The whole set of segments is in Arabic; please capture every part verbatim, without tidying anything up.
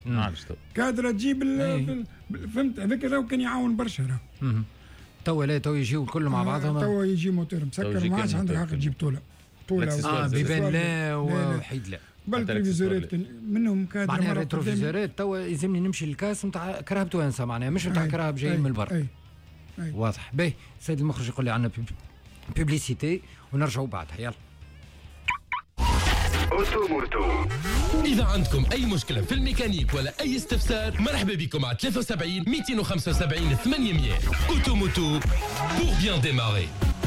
نعرفش تو كادرة تجيب ال... فهمت هذاك راهو كان يعاون برشا راهو. توا لا تو يجيو الكل مع بعضهم. توا يجي موتور مسكر ما عادش عندك حق تجيب طولة طولة اه بيبان لا وحيد لا. بل تلفزيونات منهم كادر معناها ريتروفيزورات. توا يلزمني نمشي للكاس نتاع كرهب توانسه معناها مش نتاع كرهب جايين من البر. واضح. باهي السيد المخرج يقول لي عندنا بيبليسيتي ونرجعوا بعدها. يلا. اوتوموتو. إذا عندكم أي مشكلة في الميكانيك ولا أي استفسار مرحبا بكم على ثلاثة وسبعين مئتين وخمسة وسبعين ثمانمئة. اوتوموتو pour bien démarrer.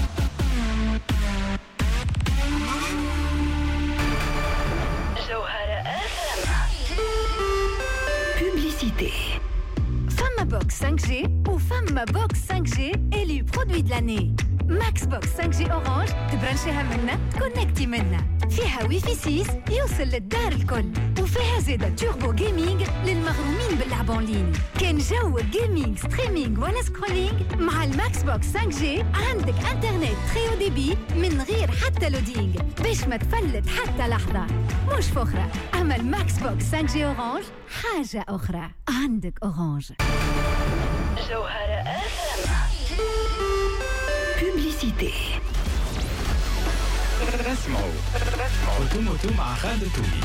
Publicité. Femme Box cinq G ou Femme Box cinq G élu produit de l'année. Maxbox cinq G Orange تبرنشيها منا تكونكتي منا. فيها وي في ستة يوصل للدار الكل وفيها زيادة توربو جيمنج للمغرومين باللعب اونلاين. كان جو جيمنج ستريمينج ولا سكرولينج مع الماكس بوكس خمسة جي عندك انترنت تريو دي بي من غير حتى لودينج باش ما تفلت حتى لحظة. مش فخرة اما الماكس بوكس خمسة جي اورانج حاجة اخرى. عندك اورانج. جوهرة اف ام. بوبليسيتي. اسمعوا اوتوموتو مع خالد التوني.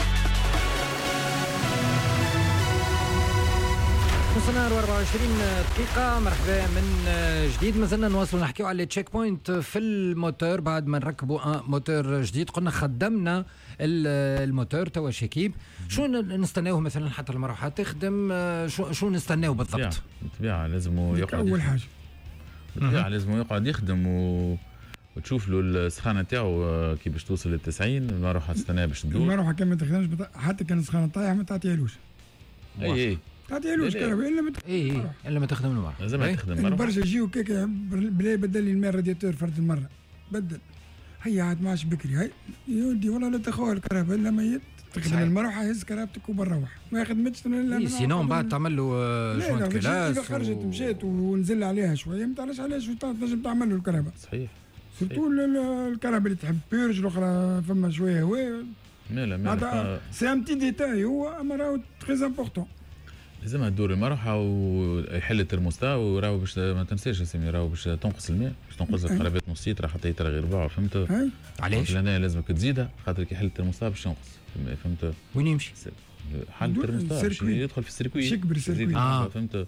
وصلنا أربعة وعشرين دقيقة. مرحبا من جديد. ما زلنا نواصلوا نحكيو على تشيك بوينت في الموتور بعد ما نركبوا موتور جديد. قلنا خدمنا الموتور توا شكيب. شو نستناوه مثلا حتى المروحة تخدم؟ شو شو نستناوه بالضبط؟ بالطبيعة لازم يقعد أول حاجة بالطبيعة لازم يقعد يخدم و وتشوف له السخانه تاعو كي باش توصل للتسعين المروحه تستنى باش تدور. المروحه كان ما تخدمش بتا... حتى كان السخانه طايحه ما تعطيهالوش. اي اي تعطيهالوش كهرباء الا ما اي اي الا ما تخدم المروحه. لازم تخدم المروحه. برشا يجيو كيكا بلا بدل لي الماء الرادياتور فرد المره بدل. هيا عاد ما عادش بكري. هاي يودي والله لا تخوى الكهرباء الا ما تخدم المروحه هز كهربتك وبروح ما خدمتش الا اي سينون بعد تعمل له شويه كلاس. اذا خرجت و... مشيت ونزل عليها شويه ما تعرفش علاش تنجم تعمل له الكهرباء. صحيح. سيرتو الكهرباء اللي تحب بيرج الاخرى فما شويه هواء. لا لا ما سي ان بتي ديتاي هو اما راهو تري امبورطون. لازمها تدور المروحه ويحل الترموستا وراهو باش ما تنساش اسمي راهو باش تنقص الماء باش تنقص القرابات نص لتر حتى يتر غير ربع. فهمت علاش؟ لان لازمك تزيدها خاطر كي يحل الترموستا باش ينقص. فهمت وين يمشي؟ حل الترموستا باش يدخل في السيركوي يكبر السيركوي. آه. فهمت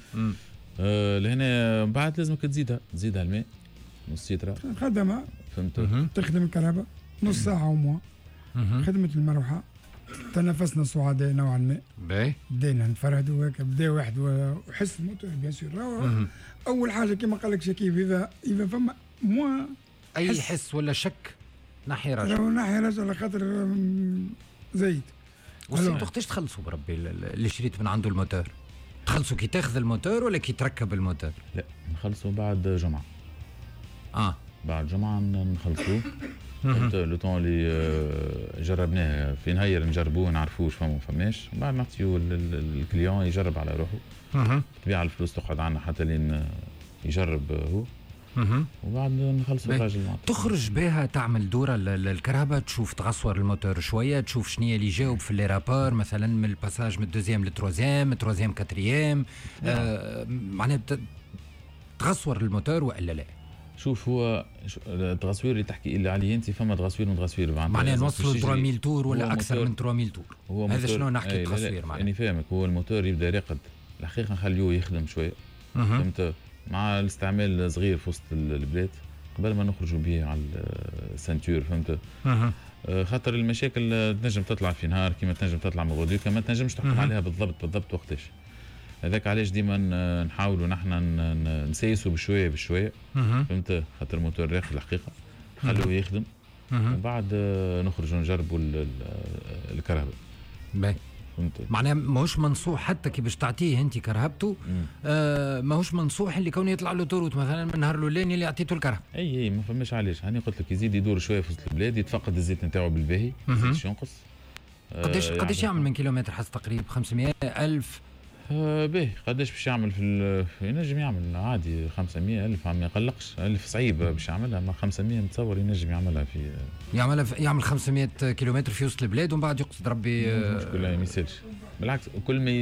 آه لهنا بعد لازمك تزيدها تزيدها الماء نص لتر خدمها. فهمت تخدم الكهرباء نص ساعه وموا خدمه المروحه. تنفسنا سعداء نوعا ما. باهي بدينا نتفرهدوا هكا بدا واحد وحس الموتور بيان سور. اول حاجه كما قال لك شكيب اذا اذا فما موا اي حس, حس ولا شك ناحيه رجل راهو ناحيه رجل على خاطر زايد. وانتو وقتاش تخلصوا بربي اللي شريت من عنده الموتور؟ تخلصوا كي تاخذ الموتور ولا كي تركب الموتور؟ لا نخلصوا بعد جمعه. اه بعد جمعه نخلصوا. لو طون اللي جربناه في نهاير نجربوه نعرفوه واش فما فماش بعد نعطيو الكليون يجرب على روحه. طبيعة الفلوس تقعد عنا حتى لين يجرب هو. وبعد نخلصوا الراجل. تخرج بها تعمل دوره للكهرباء تشوف تغصور الموتور شويه تشوف شنو اللي يجاوب في لي رابور مثلا من الباساج من الدوزيام للتروزيام من التروزيام كاتريام. آه معناها تغصور الموتور والا لا؟ شوف هو التصوير اللي تحكي اللي عليه انت فما تصوير وتصوير معناها نوصلوا ثلاثمية تور ولا اكثر من ثلاثمية تور. هذا شنو نحكي تصوير معناها يعني فاهمك. هو الموتور يبدا راقد الحقيقه نخليوه يخدم شويه. فهمت مع الاستعمال صغير في وسط البلاد قبل ما نخرجوا به على السنتور. فهمت خاطر المشاكل تنجم تطلع في نهار كيما تنجم تطلع من غدوه كما تنجمش تحكم عليها بالضبط بالضبط وقتاش. هذاك علاش ديما نحاولوا نحن نسيسوا بشويه بشويه. فهمت خاطر الموتور راقد الحقيقه خلوه يخدم وبعد نخرجوا نجربوا الكهرباء. باهي معناها ماهوش منصوح حتى كي باش تعطيه انت كرهبته. آه ماهوش منصوح اللي كون يطلع له توروت مثلا من النهار الاولاني اللي عطيته الكهرباء. اي اي ما فماش علاش. هاني قلت لك يزيد يدور شويه في وسط البلاد يتفقد الزيت نتاعو بالباهي ما يزيدش ينقص. قداش قداش يعمل من كيلومتر حسب تقريبا خمسمية ألف آه باهي قداش باش يعمل في ينجم يعمل عادي خمسمية ألف ما يقلقش. ألف صعيب باش يعملها، ما خمسمية نتصور ينجم يعملها في يعملها في يعمل خمسمية كيلومتر في وسط البلاد ومن بعد يقصد ربي مش كلها ما يسالش بالعكس. كل ما